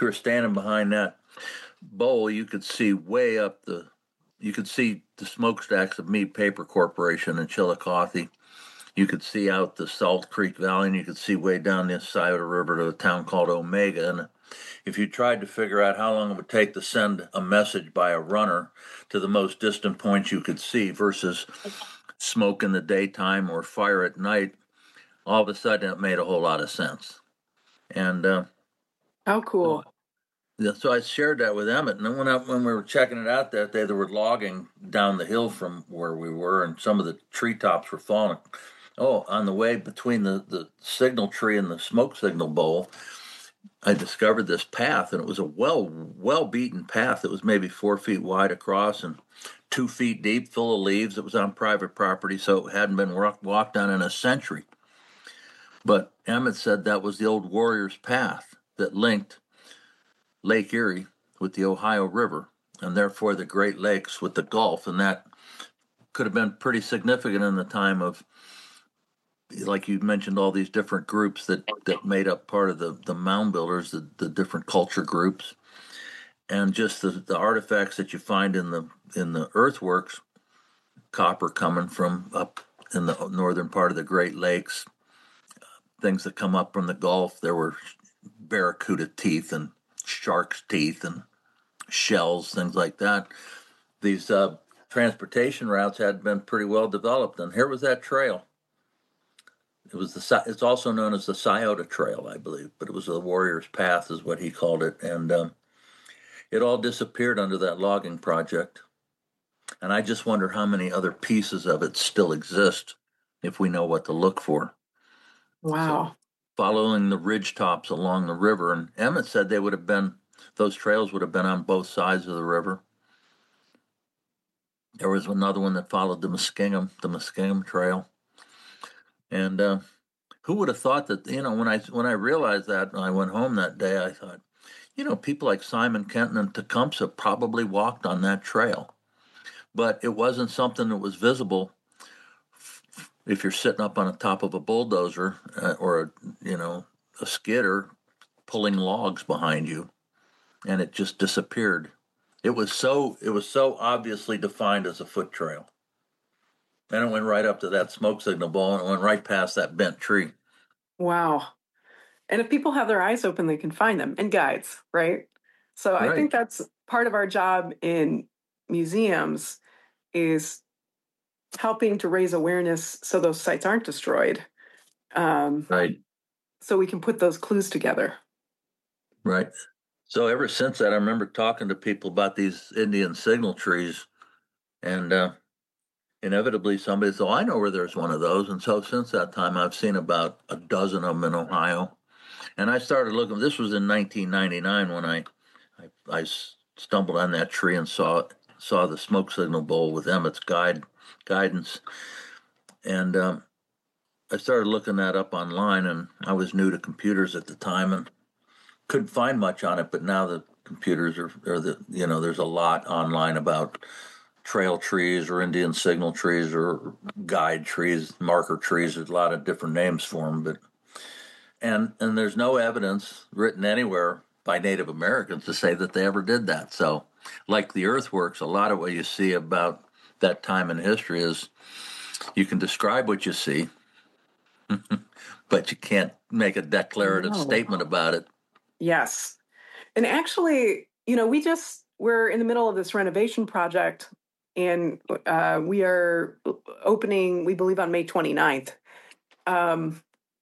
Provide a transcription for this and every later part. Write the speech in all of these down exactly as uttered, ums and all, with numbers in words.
you were standing behind that bowl, you could see way up the, you could see the smokestacks of Mead Paper Corporation in Chillicothe. You could see out the Salt Creek Valley, and you could see way down the Scioto River to a town called Omega. And if you tried to figure out how long it would take to send a message by a runner to the most distant points you could see versus smoke in the daytime or fire at night, all of a sudden it made a whole lot of sense. And uh, how cool. So, so I shared that with Emmett. And then when, I, when we were checking it out that day, they were logging down the hill from where we were, and some of the treetops were falling. Oh, on the way between the, the signal tree and the smoke signal bowl, I discovered this path, and it was a well, well-beaten path that was maybe four feet wide across and two feet deep, full of leaves. It was on private property, so it hadn't been walked on in a century. But Emmett said that was the old Warriors Path that linked Lake Erie with the Ohio River, and therefore the Great Lakes with the Gulf, and that could have been pretty significant in the time of, like you mentioned, all these different groups that, that made up part of the, the mound builders, the, the different culture groups, and just the, the artifacts that you find in the in the earthworks, copper coming from up in the northern part of the Great Lakes, things that come up from the Gulf. There were barracuda teeth and shark's teeth and shells, things like that. These uh, transportation routes had been pretty well developed, and here was that trail. It was the. It's also known as the Scioto Trail, I believe, but it was the Warrior's Path, is what he called it, and um, it all disappeared under that logging project. And I just wonder how many other pieces of it still exist, if we know what to look for. Wow. So, following the ridge tops along the river, and Emmett said they would have been, those trails would have been on both sides of the river. There was another one that followed the Muskingum, the Muskingum Trail. And uh, who would have thought that, you know, when I when I realized that, when I went home that day, I thought, you know, people like Simon Kenton and Tecumseh probably walked on that trail. But it wasn't something that was visible if you're sitting up on the top of a bulldozer uh, or, a, you know, a skidder pulling logs behind you, and it just disappeared. It was so it was so obviously defined as a foot trail. Then it went right up to that smoke signal bowl, and it went right past that bent tree. Wow. And if people have their eyes open, they can find them, and guides, right? So right. I think that's part of our job in museums, is helping to raise awareness so those sites aren't destroyed. Um, right. So we can put those clues together. Right. So ever since that, I remember talking to people about these Indian signal trees, and uh, inevitably somebody said, oh, I know where there's one of those. And so since that time, I've seen about a dozen of them in Ohio. And I started looking, this was in nineteen ninety-nine when I, I, I stumbled on that tree and saw saw the smoke signal bowl with Emmett's guide guidance. And um, I started looking that up online, and I was new to computers at the time and couldn't find much on it. But now the computers are, are the, you know, there's a lot online about trail trees or Indian signal trees or guide trees, marker trees. There's a lot of different names for them, but and and there's no evidence written anywhere by Native Americans to say that they ever did that. So, like the earthworks, a lot of what you see about that time in history is you can describe what you see, but you can't make a declarative no. statement about it. Yes. And actually, you know, we just, we're in the middle of this renovation project, and uh, we are opening, we believe, on May twenty-ninth. Um,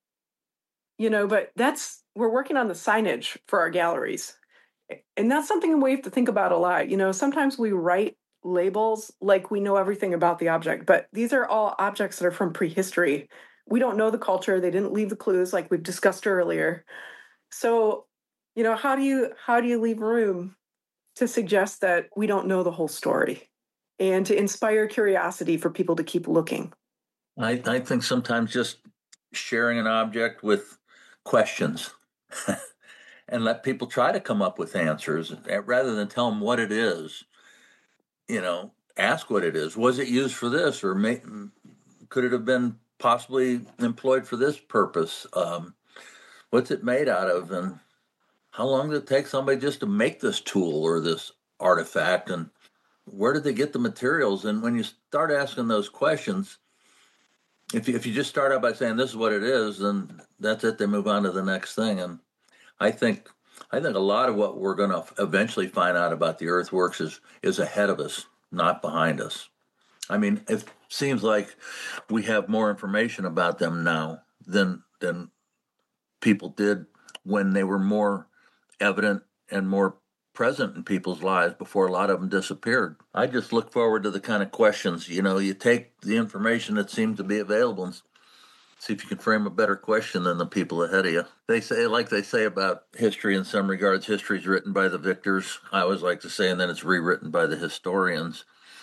you know, but that's, we're working on the signage for our galleries. And that's something we have to think about a lot. You know, sometimes we write labels like we know everything about the object, but these are all objects that are from prehistory. We don't know the culture. They didn't leave the clues like we've discussed earlier. So, you know, how do you how do you leave room to suggest that we don't know the whole story and to inspire curiosity for people to keep looking? I, I think sometimes just sharing an object with questions and let people try to come up with answers rather than tell them what it is. You know, ask what it is. Was it used for this, or may, could it have been possibly employed for this purpose? Um, what's it made out of, and how long did it take somebody just to make this tool or this artifact, and where did they get the materials? And when you start asking those questions, if you, if you just start out by saying this is what it is, then that's it. They move on to the next thing. And I think I think a lot of what we're going to eventually find out about the earthworks is is ahead of us, not behind us. I mean, it seems like we have more information about them now than than people did when they were more evident and more present in people's lives before a lot of them disappeared. I just look forward to the kind of questions, you know, you take the information that seems to be available and see if you can frame a better question than the people ahead of you. They say, like they say about history in some regards, history is written by the victors. I always like to say, and then it's rewritten by the historians.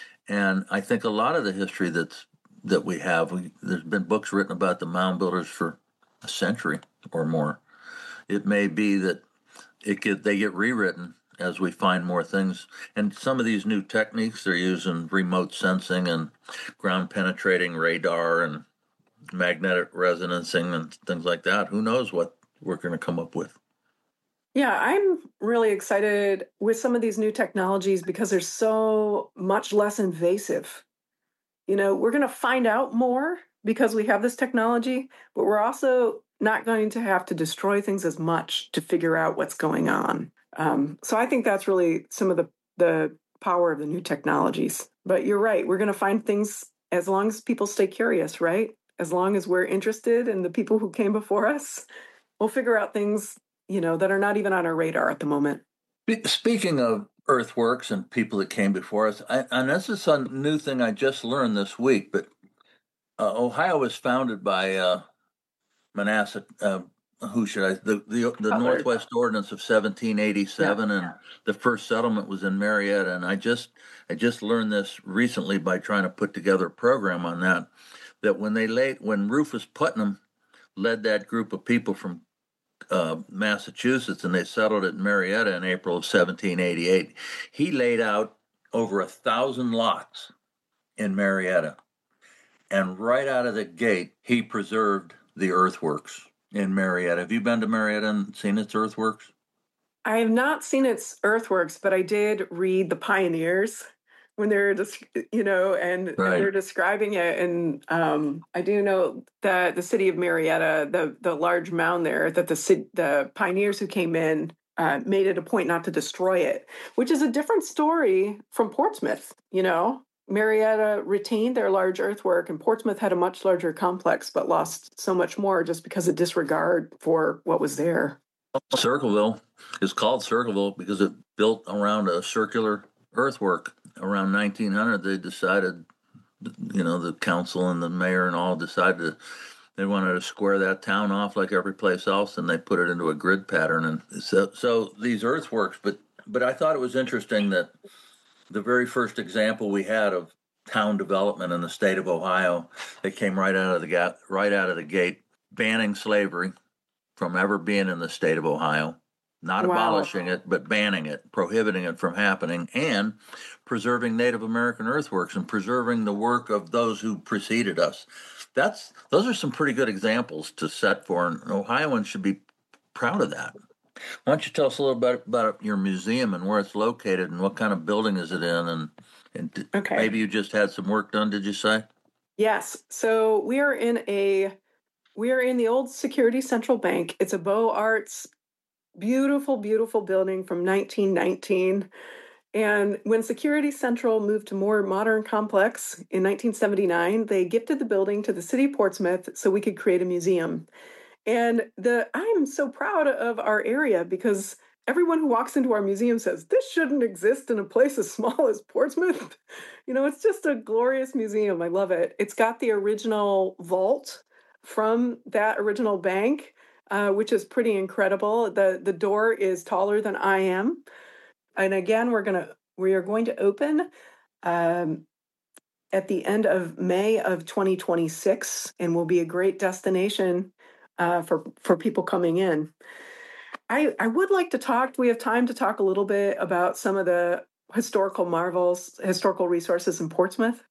And I think a lot of the history that's that we have, we, there's been books written about the mound builders for a century or more. It may be that it get they get rewritten as we find more things. And some of these new techniques, they're using remote sensing and ground penetrating radar and magnetic resonancing and things like that. Who knows what we're going to come up with? Yeah, I'm really excited with some of these new technologies because they're so much less invasive. You know, we're going to find out more because we have this technology, but we're also not going to have to destroy things as much to figure out what's going on. Um, so I think that's really some of the, the power of the new technologies. But you're right, we're going to find things as long as people stay curious, right? As long as we're interested in the people who came before us, we'll figure out things, you know, that are not even on our radar at the moment. Speaking of earthworks and people that came before us, I, and this is a new thing I just learned this week, but uh, Ohio was founded by uh, Manasseh, uh, who should I, the, the, the Northwest Ordinance of seventeen eighty-seven, yeah. And the first settlement was in Marietta. And I just, I just learned this recently by trying to put together a program on that, that when they laid, when Rufus Putnam led that group of people from uh, Massachusetts and they settled at Marietta in April of seventeen eighty-eight, he laid out over a thousand lots in Marietta. And right out of the gate, he preserved the earthworks in Marietta. Have you been to Marietta and seen its earthworks? I have not seen its earthworks, but I did read the Pioneers when they're just, you know, and, right. and they're describing it. And um, I do know that the city of Marietta, the the large mound there, that the the pioneers who came in uh, made it a point not to destroy it, which is a different story from Portsmouth, you know. Marietta retained their large earthwork, and Portsmouth had a much larger complex, but lost so much more just because of disregard for what was there. Circleville is called Circleville because it built around a circular earthwork. Around nineteen hundred, they decided, you know, the council and the mayor and all decided to, they wanted to square that town off like every place else, and they put it into a grid pattern. And so, so these earthworks, but but I thought it was interesting that the very first example we had of town development in the state of Ohio, they came right out of the gate, right out of the gate, banning slavery from ever being in the state of Ohio, not wow. abolishing it, but banning it, prohibiting it from happening, and preserving Native American earthworks and preserving the work of those who preceded us. That's those are some pretty good examples to set for, and Ohioans should be proud of that. Why don't you tell us a little bit about your museum and where it's located and what kind of building is it in? And, and okay. maybe you just had some work done, did you say? Yes. So we are in a, we are in the old Security Central Bank. It's a Beaux Arts, beautiful, beautiful building from nineteen nineteen. And when Security Central moved to more modern complex in nineteen seventy-nine, they gifted the building to the city of Portsmouth so we could create a museum. And the I'm so proud of our area because everyone who walks into our museum says, this shouldn't exist in a place as small as Portsmouth. You know, it's just a glorious museum. I love it. It's got the original vault from that original bank, uh, which is pretty incredible. The, the door is taller than I am. And again, we're gonna we are going to open um, at the end of May of twenty twenty-six, and will be a great destination Uh, for, for people coming in. I, I would like to talk, we have time to talk a little bit about some of the historical marvels, historical resources in Portsmouth.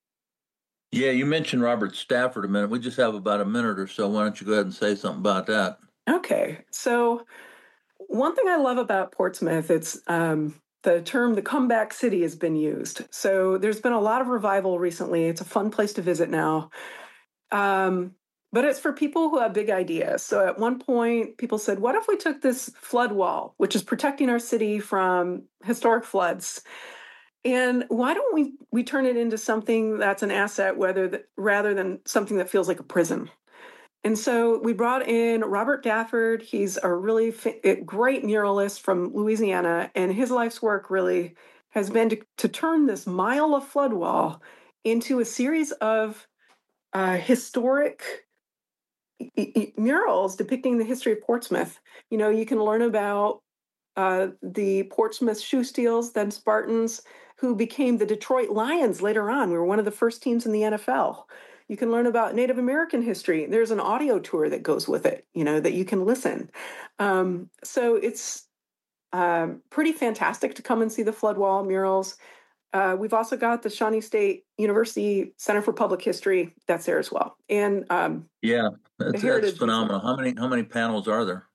Yeah, you mentioned Robert Stafford a minute. We just have about a minute or so. Why don't you go ahead and say something about that? Okay, so one thing I love about Portsmouth, it's um, the term the comeback city has been used. So there's been a lot of revival recently. It's a fun place to visit now. Um, but it's for people who have big ideas. So at one point, people said, what if we took this flood wall, which is protecting our city from historic floods, and why don't we we turn it into something that's an asset, whether that, rather than something that feels like a prison? And so we brought in Robert Dafford. He's a really fa- great muralist from Louisiana, and his life's work really has been to, to turn this mile of flood wall into a series of uh, historic e- e- murals depicting the history of Portsmouth. You know, you can learn about uh, the Portsmouth Shoe Steels, then Spartans, who became the Detroit Lions later on. We were one of the first teams in the N F L. You can learn about Native American history. There's an audio tour that goes with it, you know, that you can listen. Um, so it's um, pretty fantastic to come and see the flood wall murals. Uh, we've also got the Shawnee State University Center for Public History that's there as well, and um, Yeah, the that's, that's Heritage Museum. phenomenal. How many how many panels are there?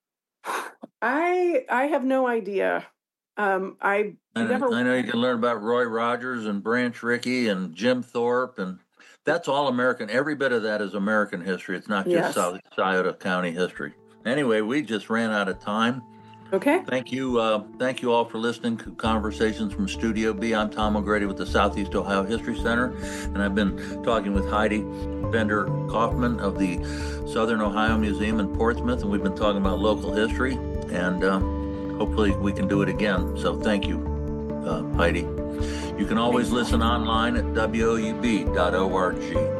I I have no idea. Um, I I know, never. I know you can learn about Roy Rogers and Branch Rickey and Jim Thorpe, and that's all American. Every bit of that is American history. It's not just Yes. South Scioto County history. Anyway, we just ran out of time. Okay. Thank you, uh, thank you all for listening to Conversations from Studio B. I'm Tom O'Grady with the Southeast Ohio History Center, and I've been talking with Heidi Bender Kaufman of the Southern Ohio Museum in Portsmouth, and we've been talking about local history, and uh, hopefully we can do it again. So thank you, uh, Heidi. You can always listen online at W O U B dot org.